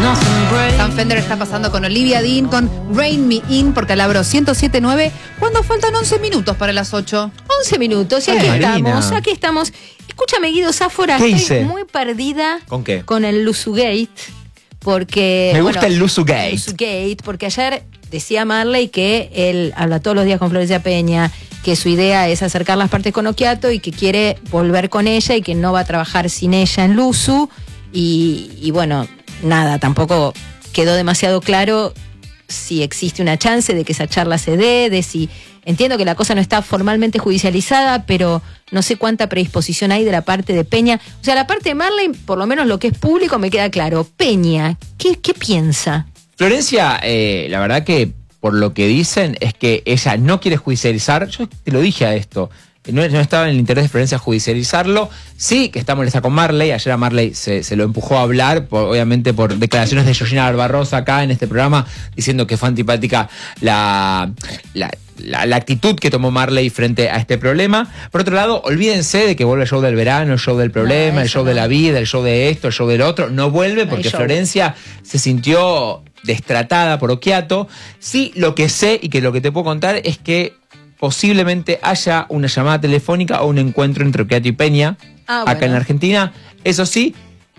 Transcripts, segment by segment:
Sam Fender está pasando con Olivia Dean con Rain Me In por Calabro 107.9 cuando faltan 11 minutos para las 8. 11 minutos, y aquí estamos. Escúchame, Guido Sáfora, estoy muy perdida. ¿Con qué? Con el Luzugate, porque... Me gusta el Luzugate. Luzugate, porque ayer decía Marley que él habla todos los días con Florencia Peña, que su idea es acercar las partes con Okiato y que quiere volver con ella y que no va a trabajar sin ella en Luzu. Y bueno, nada, tampoco quedó demasiado claro si existe una chance de que esa charla se dé, de si... Entiendo que la cosa no está formalmente judicializada, pero no sé cuánta predisposición hay de la parte de Peña. O sea, la parte de Marley, por lo menos lo que es público, me queda claro. Peña, ¿qué piensa? Florencia, la verdad que por lo que dicen es que ella no quiere judicializar. Yo te lo dije a esto. No estaba en el interés de Florencia judicializarlo. Sí que está molesta con Marley. Ayer a Marley se lo empujó a hablar, obviamente por declaraciones de Georgina Barbarossa acá en este programa, diciendo que fue antipática la actitud que tomó Marley frente a este problema. Por otro lado, olvídense de que vuelve el show del verano, el show del problema, el show de la vida, el show de esto, el show del otro. No vuelve porque Florencia se sintió destratada por Okiato. Sí, lo que sé y que lo que te puedo contar es que posiblemente haya una llamada telefónica o un encuentro entre Okiato y Peña acá en la Argentina. Eso sí,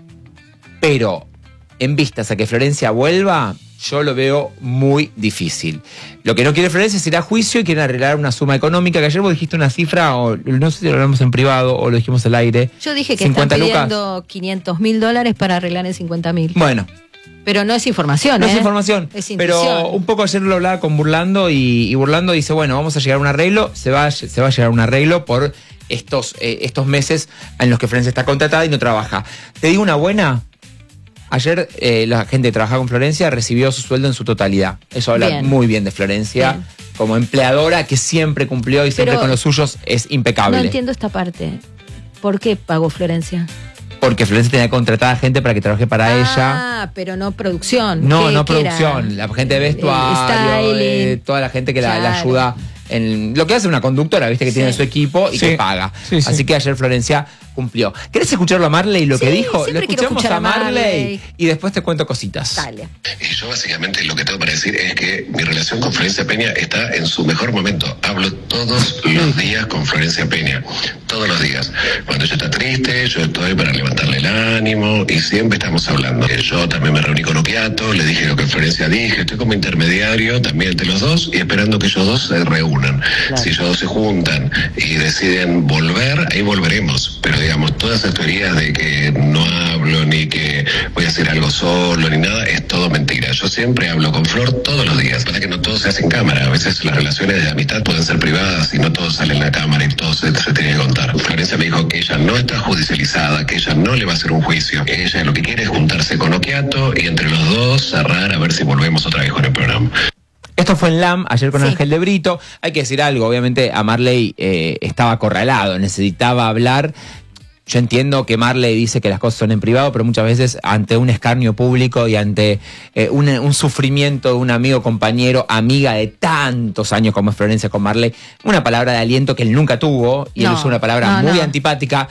pero en vistas a que Florencia vuelva, yo lo veo muy difícil. Lo que no quiere Florencia es ir a juicio y quiere arreglar una suma económica, que ayer vos dijiste una cifra, o no sé si lo hablamos en privado o lo dijimos al aire. Yo dije que están pidiendo $500.000 para arreglar en 50.000. Bueno. Pero no es información, No es información, pero un poco ayer lo hablaba con Burlando y Burlando dice, bueno, vamos a llegar a un arreglo, se va a llegar a un arreglo por estos meses en los que Florencia está contratada y no trabaja. Te digo una buena, ayer la gente que trabaja con Florencia recibió su sueldo en su totalidad. Eso habla muy bien de Florencia, como empleadora que siempre cumplió y siempre con los suyos es impecable. No entiendo esta parte. ¿Por qué pagó Florencia? Porque Florencia tenía contratada gente para que trabaje para ella. Ah, pero no producción. No producción. La gente de vestuario, toda la gente que la ayuda en lo que hace una conductora, viste, que tiene su equipo y que paga. Así que ayer Florencia cumplió. ¿Querés escucharlo a Marley lo que dijo? Lo escuchamos a Marley y después te cuento cositas. Dale. Y yo básicamente lo que tengo para decir es que mi relación con Florencia Peña está en su mejor momento. Hablo todos los días con Florencia Peña. Todos los días. Cuando ella está triste, yo estoy para levantarle el ánimo y siempre estamos hablando. Yo también me reuní con Okiato, le dije lo que Florencia dije, estoy como intermediario también entre los dos y esperando que ellos dos se reúnan. Claro. Si ellos dos se juntan y deciden volver, ahí volveremos. Pero digamos, todas esas teorías de que no hablo ni que voy a hacer algo solo ni nada, es todo mentira. Yo siempre hablo con Flor todos los días. Para que no todo se hace en cámara. A veces las relaciones de amistad pueden ser privadas y no todo sale en la cámara y todo se tiene que contar. Florencia me dijo que ella no está judicializada, que ella no le va a hacer un juicio. Ella lo que quiere es juntarse con Okiato y entre los dos cerrar a ver si volvemos otra vez con el programa. Esto fue en LAM, ayer con Ángel de Brito. Hay que decir algo, obviamente a Marley estaba acorralado, necesitaba hablar. Yo entiendo que Marley dice que las cosas son en privado, pero muchas veces ante un escarnio público y ante un sufrimiento de un amigo, compañero, amiga de tantos años como es Florencia con Marley, una palabra de aliento que él nunca tuvo, y él usó una palabra muy antipática.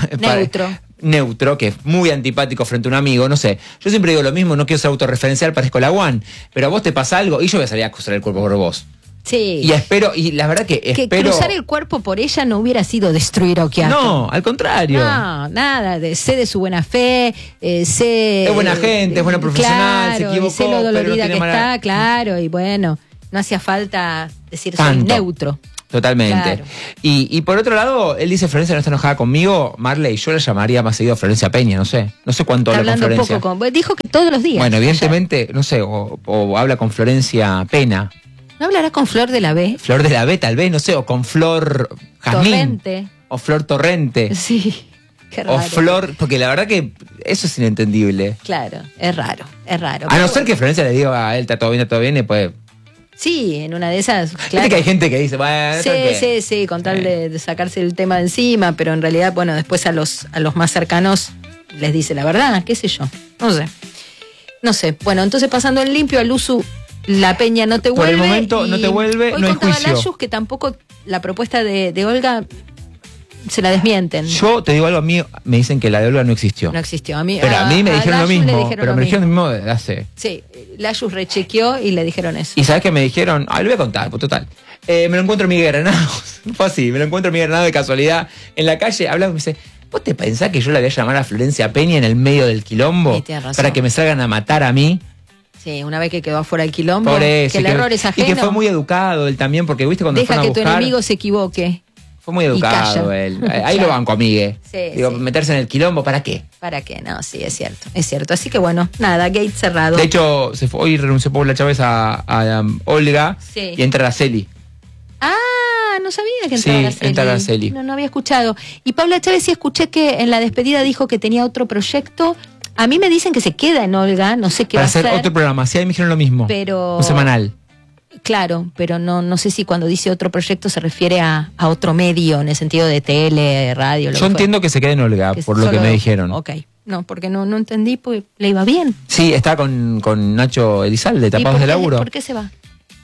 Neutro, que es muy antipático frente a un amigo, no sé. Yo siempre digo lo mismo, no quiero ser autorreferencial, parezco la One, pero a vos te pasa algo y yo voy a salir a cruzar el cuerpo por vos. Sí. Y espero, y la verdad que espero... cruzar el cuerpo por ella no hubiera sido destruir a Okiato. No, al contrario. No, nada, sé de su buena fe, sé... Es buena gente, es buena profesional, claro, se equivocó, sé lo dolorida pero no que está, claro, y bueno, no hacía falta decir soy neutro. Totalmente. Claro. Y por otro lado, él dice, Florencia no está enojada conmigo, Marley, yo la llamaría más seguido a Florencia Peña, no sé cuánto habla con Florencia. Dijo que todos los días. Bueno, evidentemente, no sé, o habla con Florencia Pena. ¿No hablará con Flor de la B? Flor de la B, tal vez, no sé, o con Flor Jazmín. Torrente. O Flor Torrente. Sí, qué raro. O Flor, porque la verdad que eso es inentendible. Claro, es raro. A no ser que Florencia le diga a él, está todo bien, y pues... Sí, en una de esas, claro. Viste que hay gente que dice, bueno... Sí, con tal de sacarse el tema de encima, pero en realidad, bueno, después a los más cercanos les dice la verdad, qué sé yo, no sé. Bueno, entonces pasando en limpio, al Luzu, la Peña no te vuelve. Por el momento no te vuelve, no hay juicio. Hoy contaba Layus que tampoco la propuesta de Olga se la desmienten. Yo te digo algo, a mí me dicen que la de Olga no existió. No existió. A mí, Pero a mí me dijeron lo Layus le mismo. Pero me dijeron lo mismo desde hace. Sí, Layus rechequeó y le dijeron eso. ¿Y sabes qué me dijeron? Lo voy a contar, pues total. Me lo encuentro en Miguel Granados. Fue así, me lo encuentro en Miguel Granados de casualidad. En la calle, hablando, me dice, ¿vos te pensás que yo la voy a llamar a Florencia Peña en el medio del quilombo? Sí, tienes razón. Para que me salgan a matar a mí. Sí, una vez que quedó afuera del quilombo, Por eso. que el error es ajeno. Y que fue muy educado él también, porque viste cuando Deja fueron a que tu buscar, enemigo se equivoque. fue muy y educado calla. él. Ahí Claro. lo banco, amigue. Sí, Digo, sí. meterse en el quilombo, ¿para qué? ¿Para qué? No, sí, es cierto, es cierto. Así que bueno, nada, gate cerrado. De hecho, hoy renunció Paula Chávez a Olga Sí. y entra Araceli. No sabía que entraba Sí, Araceli. entra Araceli. No había escuchado. Y Paula Chávez sí escuché que en la despedida dijo que tenía otro proyecto. A mí me dicen que se queda en Olga, no sé qué Para va a hacer hacer. otro programa. Sí, ahí me dijeron lo mismo. Pero- Un semanal. Claro, pero no sé si cuando dice otro proyecto se refiere a otro medio, en el sentido de tele, radio, lo Yo que entiendo que se quede en Olga, fuera. por lo que solo- me dijeron. Ok, no, porque no entendí, porque le iba bien. Sí, está con Nacho Elizalde, ¿Y tapados por de qué- laburo. ¿Por qué se va?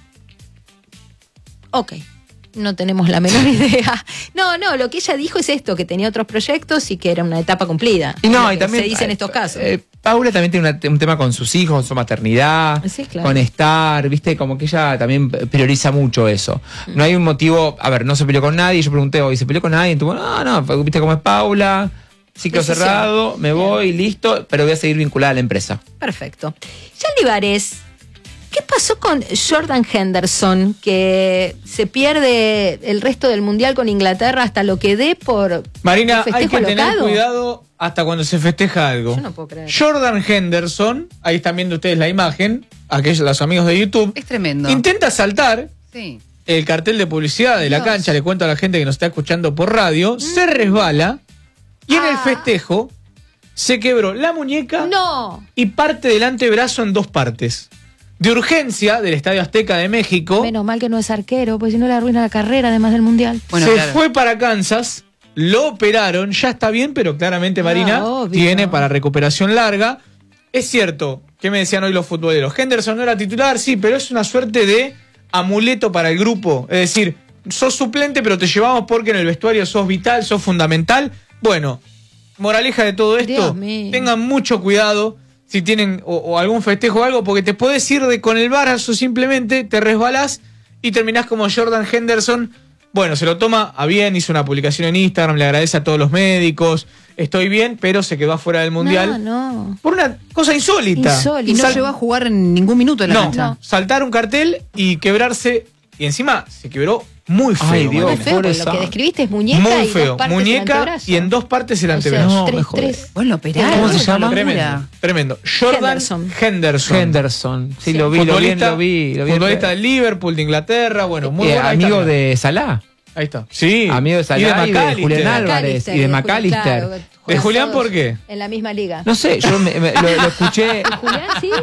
Ok, no tenemos la menor idea. No, lo que ella dijo es esto, que tenía otros proyectos y que era una etapa cumplida. Y no, Lo y que también se dice en estos casos. Paula también tiene un tema con sus hijos, con su maternidad, Sí, claro. con estar, viste, como que ella también prioriza mucho eso. No hay un motivo, a ver, no se peleó con nadie, yo pregunté hoy, ¿se peleó con nadie? Y tú, no, viste cómo es Paula, ciclo Decisión. cerrado, me voy, listo, pero voy a seguir vinculada a la empresa. Perfecto. Yandy Vares, ¿qué pasó con Jordan Henderson, que se pierde el resto del Mundial con Inglaterra hasta lo que dé por Marina, el hay festejo que tener alocado? cuidado hasta cuando se festeja algo. Yo no puedo creer. Jordan Henderson, ahí están viendo ustedes la imagen, aquellos los amigos de YouTube, Es tremendo. intenta saltar Sí. el cartel de publicidad de la Dios. cancha, le cuento a la gente que nos está escuchando por radio, se resbala y en el festejo se quebró la muñeca No. y parte del antebrazo en dos partes. De urgencia del Estadio Azteca de México, Menos mal que no es arquero, porque si no le arruina la carrera además del Mundial. Bueno, se claro. fue para Kansas, lo operaron, ya está bien, pero claramente Marina obvio. tiene para recuperación larga. Es cierto, ¿qué me decían hoy los futboleros? Henderson no era titular, sí, pero es una suerte de amuleto para el grupo. Es decir, sos suplente, pero te llevamos porque en el vestuario sos vital, sos fundamental. Bueno, moraleja de todo esto, Dios mío. tengan mucho cuidado si tienen o algún festejo o algo, porque te podés ir con el brazo simplemente, te resbalás y terminás como Jordan Henderson. Bueno, se lo toma a bien, hizo una publicación en Instagram, le agradece a todos los médicos, estoy bien, pero se quedó afuera del Mundial. No. Por una cosa insólita. Insólita. Y no Sal- llegó a jugar en ningún minuto en la no, cancha. saltar un cartel y quebrarse, y encima se quebró muy feo. Ay, Dios. Muy Marina. feo, porque pobre lo que Sam. describiste es muñeca Muy y feo. dos partes Muñeca del antebrazo. y en dos partes el O sea, antebrazo. No, tres, me jodés. tres. Bueno, operaron. ¿Cómo se es una llama? locura. Tremendo, tremendo. Jordan Henderson. Henderson. Henderson, sí, Sí. lo vi. Futbolista Futbolista del Liverpool, de Inglaterra, bueno, muy bueno. Ahí amigo está. de Salah. Ahí está. Sí. Amigo de Salah y de McAllister. Julián Álvarez y de McAllister. Claro, ¿De juegan Julián todos por qué? En la misma liga. No sé, yo lo escuché. Julián, sí.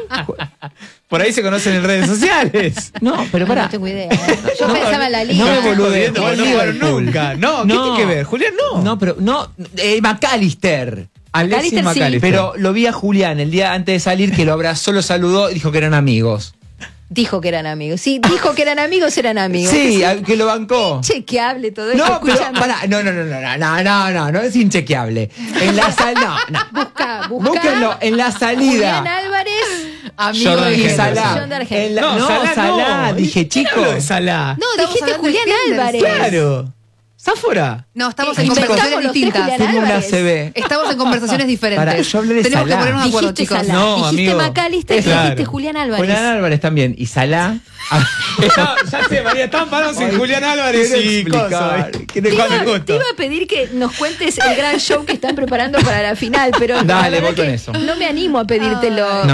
Por ahí se conocen en redes sociales. No, pero No pará. tengo idea. Yo pensaba en la liga. no me boludeen, No, fue no, Liverpool. nunca. No, ¿qué No. tiene que ver? Julián no. No, pero no. McAllister. Alexis McAllister sí. McAllister. Pero lo vi a Julián el día antes de salir, que lo abrazó, lo saludó y dijo que eran amigos. Dijo que eran amigos. Sí, dijo que eran amigos, eran amigos. Sí, Es que lo bancó. inchequeable todo esto. No, pero Escúchame. pará, no es inchequeable. En la salida, no. Busca. Búsquenlo en la salida. Julián Álvarez. Amigo Jordan de Y Henderson. Salah. Jordan Henderson. En la- no, Salah, dije, ¿Quién chico. habló de Salah? No, Estamos dijiste hablando de Julián Henderson. Álvarez. Claro. ¿Sáfora? No, estamos en Inventamos conversaciones los tres distintas. Julián Tengo una Álvarez. CB. Estamos en conversaciones diferentes. Pará, yo hablé de Tenemos que Salah. ponernos de acuerdo, Dijiste chicos. Salah. No, Dijiste amigo. McAllister y Claro. dijiste Julián Álvarez. Julián Álvarez también. Y Salah. Ya sé, María, estaban parados en Julián Álvarez quiero y explicar. cosas. Quiero Te iba, explicar. te iba a pedir que nos cuentes el gran show que están preparando para la final, pero la Dale, verdad voy con que eso. no me animo a pedírtelo. No.